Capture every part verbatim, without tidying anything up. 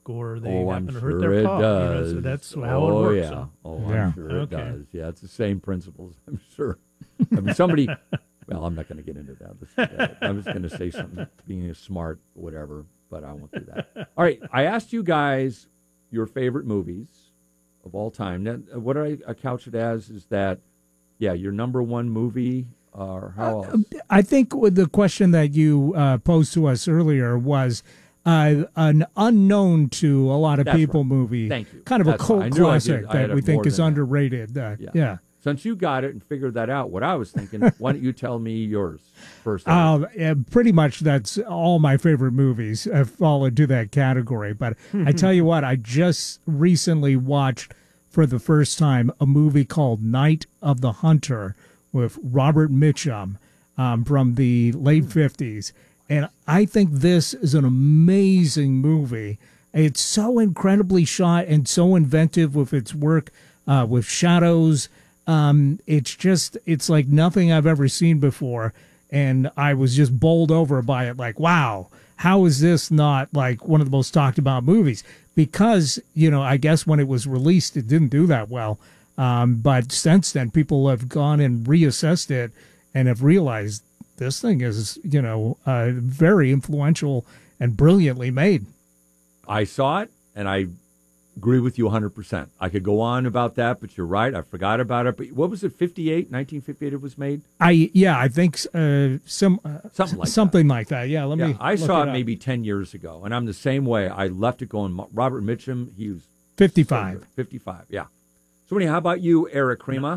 or they Oh, happen I'm to sure hurt their it paw. You know, does. so that's how oh, it works. Yeah. So. Oh, Yeah. I'm sure it Okay. does. Yeah, it's the same principles, I'm sure. I mean, somebody, well, I'm not going to get into that. Let's forget it. I was going to say something, being smart, whatever, but I won't do that. All right, I asked you guys your favorite movies of all time. Now, what I, I couch it as is that, yeah, your number one movie, or how else? I think with the question that you uh, posed to us earlier was uh, an unknown to a lot of That's people right. movie. Thank you. Kind of That's a cult right. I knew I did- classic I had that we it think more is than that. underrated. Uh, Yeah. yeah. Since you got it and figured that out, what I was thinking, why don't you tell me yours first? Eric? Um, yeah, pretty much that's all my favorite movies have fall into that category. But I tell you what, I just recently watched for the first time a movie called Night of the Hunter with Robert Mitchum um, from the late fifties. And I think this is an amazing movie. It's so incredibly shot and so inventive with its work uh, with shadows. Um, it's just, it's like nothing I've ever seen before. And I was just bowled over by it. Like, wow, how is this not like one of the most talked about movies? Because, you know, I guess when it was released, it didn't do that well. Um, but since then, people have gone and reassessed it and have realized this thing is, you know, uh, very influential and brilliantly made. I saw it, and I agree with you one hundred percent. I could go on about that, but you're right. I forgot about it. But what was it, fifty-eight, nineteen fifty-eight it was made? I yeah, I think uh, some uh, Something like something like that. Yeah, let Yeah, me. I look saw it up. maybe ten years ago, and I'm the same way. I left it going. Robert Mitchum, he was fifty-five. so fifty-five, yeah. So, anyhow, how about you, Eric Krema?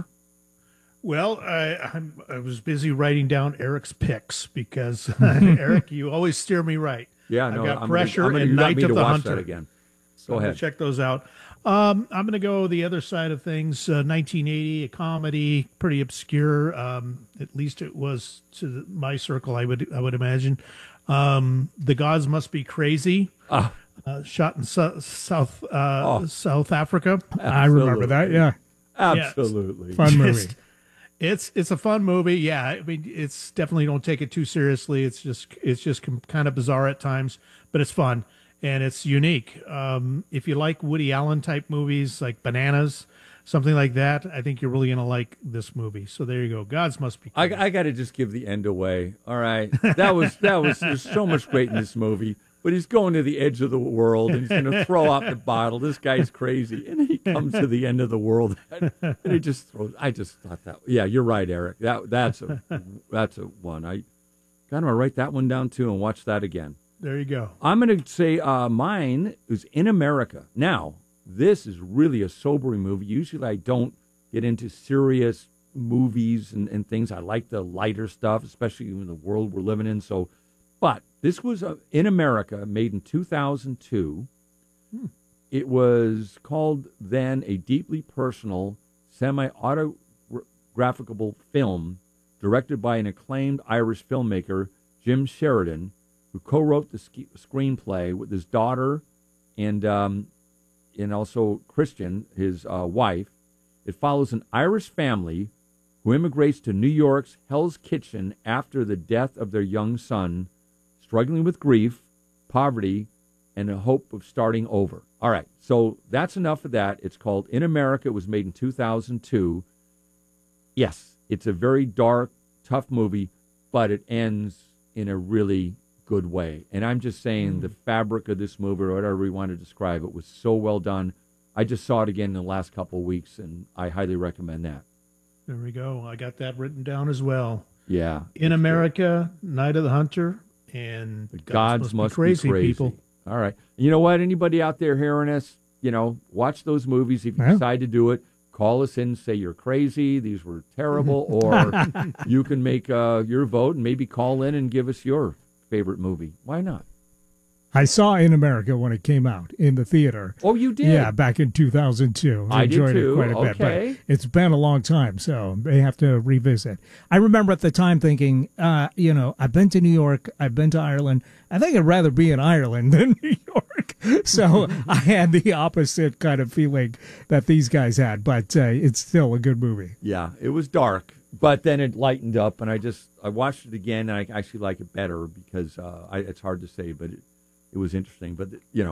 Well, I, I'm, I was busy writing down Eric's picks because Eric, you always steer me right. Yeah, no, I got I'm Pressure gonna, I'm gonna, and you got Night me of to the watch Hunter that again. So Go I'm gonna ahead. check those out. Um, I'm going to go the other side of things. Uh, nineteen eighty, a comedy, pretty obscure. Um, at least it was to my circle. I would I would imagine. Um, The Gods Must Be Crazy. Ah. Uh, shot in so- South uh, Oh. South Africa. I remember that. Yeah, Absolutely. fun movie. Just- It's it's a fun movie. Yeah, I mean, it's definitely don't take it too seriously. It's just it's just com- kind of bizarre at times, but it's fun and it's unique. Um, if you like Woody Allen type movies like Bananas, something like that, I think you're really gonna like this movie. So there you go. Gods Must Be I, Crazy. I got to just give the end away. All right, that was that was. There's so much great in this movie, but he's going to the edge of the world and he's going to throw out the bottle. This guy's crazy, and then he comes to the end of the world, and he just throws. I just thought that. Yeah, you're right, Eric. That that's a that's a one. I got to write that one down too and watch that again. There you go. I'm going to say uh, mine is In America. Now, this is really a sobering movie. Usually I don't get into serious movies and, and things. I like the lighter stuff, especially in the world we're living in. So, but this was uh, In America, made in two thousand two. Hmm. It was called then a deeply personal, semi-autographical film directed by an acclaimed Irish filmmaker, Jim Sheridan, who co-wrote the sk- screenplay with his daughter and um, and also Christian, his uh, wife. It follows an Irish family who immigrates to New York's Hell's Kitchen after the death of their young son, struggling with grief, poverty, and a hope of starting over. All right, so that's enough of that. It's called In America. It was made in two thousand two. Yes, it's a very dark, tough movie, but it ends in a really good way. And I'm just saying the fabric of this movie, or whatever we want to describe it, was so well done. I just saw it again in the last couple of weeks, and I highly recommend that. There we go. I got that written down as well. Yeah. In it's America, Night of the Hunter, and good. The gods must, be crazy, be crazy. people. All right. You know what? Anybody out there hearing us, you know, watch those movies. If you Yeah. decide to do it, call us in, say you're crazy, these were terrible, or you can make uh, your vote and maybe call in and give us your favorite movie. Why not? I saw In America when it came out in the theater. Oh, you did? Yeah, back in two thousand two. I did enjoyed too. it quite a bit, Okay. but it's been a long time, so they have to revisit. I remember at the time thinking, uh, you know, I've been to New York, I've been to Ireland. I think I'd rather be in Ireland than New York. So I had the opposite kind of feeling that these guys had, but uh, it's still a good movie. Yeah, it was dark, but then it lightened up, and I just I watched it again, and I actually like it better because uh, I, it's hard to say, but it, it was interesting. But you know,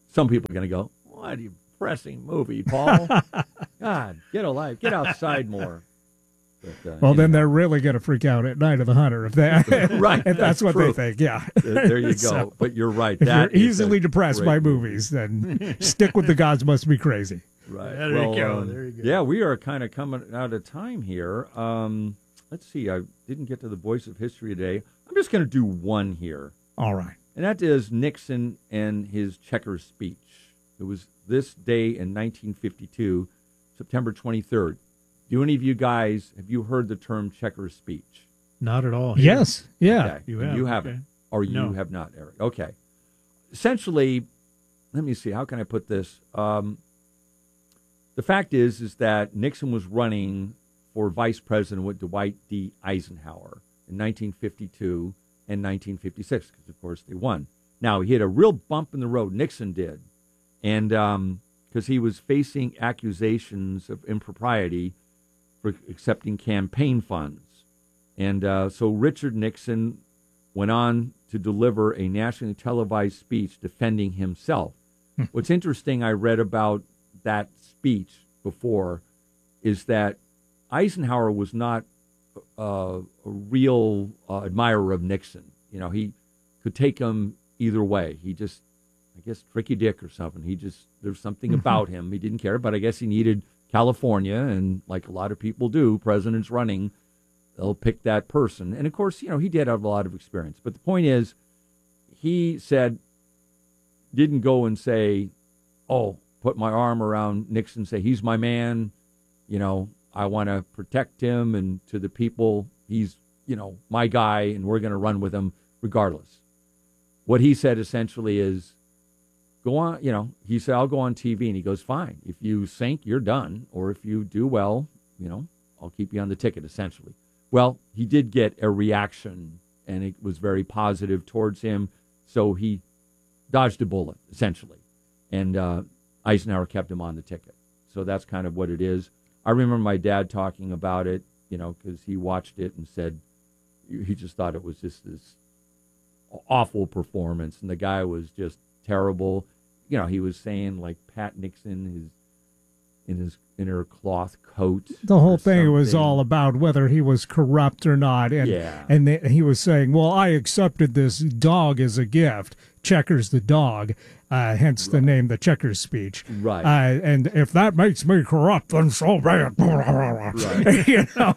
some people are going to go, what a depressing movie, Paul. God, get a life. Get outside more. But, uh, well, then anyway. they're really going to freak out at Night of the Hunter if that, right, if that's, that's what true. they think. Yeah, there, there you go. So, but you're right. If That you're is easily a depressed by movie. movies, then stick with The Gods Must Be Crazy. Right. Yeah, there well, you go. um, There you go. Yeah, we are kind of coming out of time here. Um, let's see. I didn't get to the voice of history today. I'm just going to do one here. All right. And that is Nixon and his Checkers speech. It was this day in nineteen fifty-two, September twenty-third. Do any of you guys, have you heard the term Checkers speech? Not at all. Yes. Yeah. Okay. You And have, You haven't. okay. Or you No. have not, Eric. Okay. Essentially, let me see. How can I put this? Um, the fact is, is that Nixon was running for vice president with Dwight D. Eisenhower in nineteen fifty-two and nineteen fifty-six, because, of course, they won. Now, he had a real bump in the road, Nixon did, and um, because he was facing accusations of impropriety for accepting campaign funds. And uh, so Richard Nixon went on to deliver a nationally televised speech defending himself. What's interesting, I read about that speech before, is that Eisenhower was not uh, a real uh, admirer of Nixon. You know, he could take him either way. He just, I guess, tricky dick or something. He just, there's something about him. He didn't care, but I guess he needed California, and like a lot of people do, presidents running, they'll pick that person. And, of course, you know, he did have a lot of experience. But the point is, he said, didn't go and say, oh, put my arm around Nixon, say, he's my man, you know, I want to protect him, and to the people, he's, you know, my guy, and we're going to run with him regardless. What he said essentially is, go on, you know, he said, I'll go on T V, and he goes, fine. If you sink, you're done, or if you do well, you know, I'll keep you on the ticket, essentially. Well, he did get a reaction, and it was very positive towards him, so he dodged a bullet, essentially. And uh, Eisenhower kept him on the ticket. So that's kind of what it is. I remember my dad talking about it, you know, because he watched it and said he just thought it was just this awful performance, and the guy was just terrible. You know, he was saying, like, Pat Nixon, his in his inner cloth coat. The whole or thing was something. all about whether he was corrupt or not. And, Yeah. and they, he was saying, well, I accepted this dog as a gift, Checkers the dog, uh, hence the name, the Checkers speech. Right. Uh, and if that makes me corrupt, then so be it. Right. You know,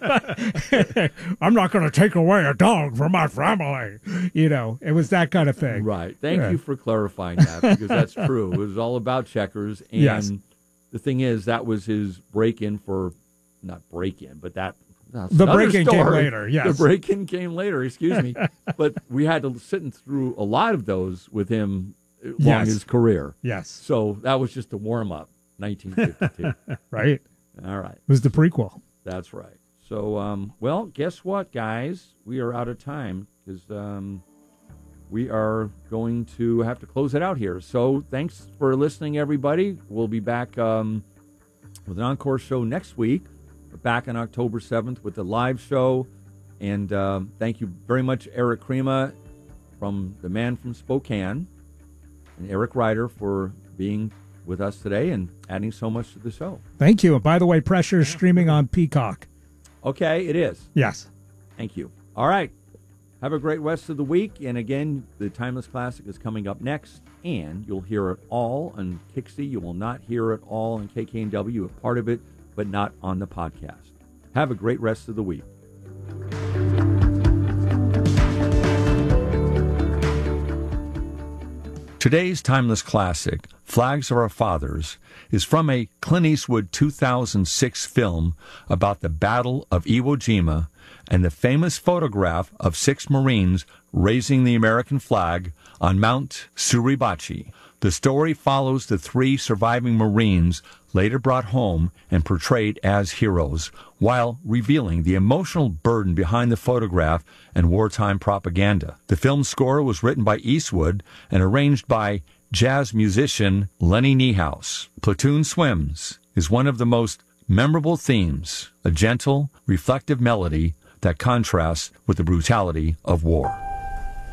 I'm not going to take away a dog from my family. You know, it was that kind of thing. Right. Thank Yeah. you for clarifying that, because that's true. It was all about Checkers. And Yes. the thing is, that was his break-in for, not break-in, but that. That's The another break-in came story. later, yes. The break-in came later, excuse me. But we had to sit through a lot of those with him along Yes. his career. Yes. So that was just a warm-up, nineteen fifty-two. Right. All right. It was the prequel. That's right. So, um, well, guess what, guys? We are out of time, because um, we are going to have to close it out here. So thanks for listening, everybody. We'll be back um, with an encore show next week. We're back on October seventh with the live show. And um, thank you very much, Eric Crema, from The Man from Spokane, and Eric Ryder for being with us today and adding so much to the show. Thank you. And by the way, Pressure is streaming on Peacock. Okay, it is. Yes. Thank you. All right. Have a great rest of the week. And again, the Timeless Classic is coming up next, and you'll hear it all on Kixie. You will not hear it all on K K N W, a part of it, but not on the podcast. Have a great rest of the week. Today's Timeless Classic, Flags of Our Fathers, is from a Clint Eastwood two thousand six film about the Battle of Iwo Jima and the famous photograph of six Marines raising the American flag on Mount Suribachi. The story follows the three surviving Marines later brought home and portrayed as heroes, while revealing the emotional burden behind the photograph and wartime propaganda. The film's score was written by Eastwood and arranged by jazz musician Lenny Niehaus. Platoon Swims is one of the most memorable themes, a gentle, reflective melody that contrasts with the brutality of war.